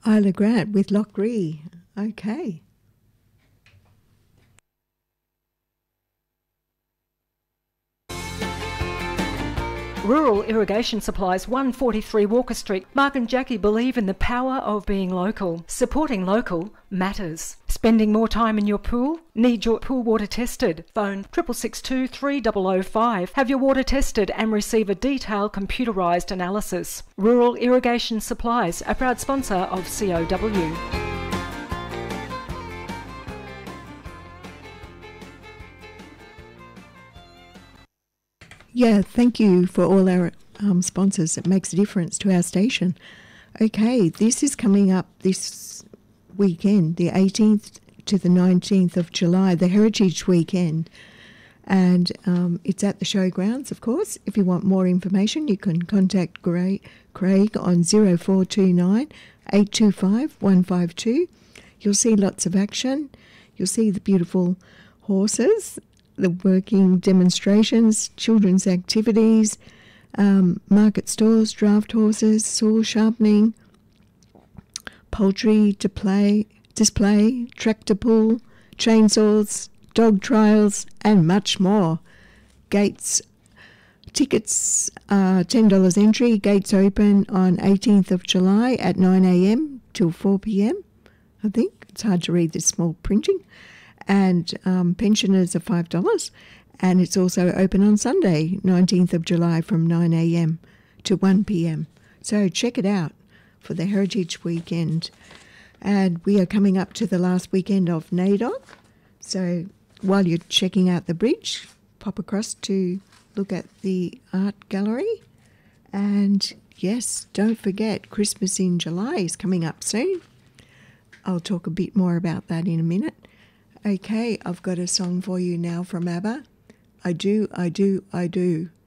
Isla Grant with Lockree. Okay. Rural Irrigation Supplies, 143 Walker Street. Mark and Jackie believe in the power of being local. Supporting local matters. Spending more time in your pool? Need your pool water tested? Phone 6662 3005. Have your water tested and receive a detailed computerised analysis. Rural Irrigation Supplies, a proud sponsor of COW. Yeah, thank you for all our sponsors. It makes a difference to our station. Okay, this is coming up this weekend, the 18th to the 19th of July, the Heritage Weekend. And it's at the showgrounds, of course. If you want more information, you can contact Craig on 0429 825 152. You'll see lots of action. You'll see the beautiful horses, the working demonstrations, children's activities, market stalls, draft horses, saw sharpening, poultry display, tractor pull, chainsaws, dog trials, and much more. Tickets are $10 entry. Gates open on 18th of July at 9 a.m. till 4 p.m. I think. It's hard to read this small printing. And pensioners are $5. And it's also open on Sunday, 19th of July from 9 a.m. to 1 p.m. So check it out for the Heritage Weekend. And we are coming up to the last weekend of NAIDOC. So while you're checking out the bridge, pop across to look at the art gallery. And yes, don't forget, Christmas in July is coming up soon. I'll talk a bit more about that in a minute. Okay, I've got a song for you now from ABBA. I do, I do, I do.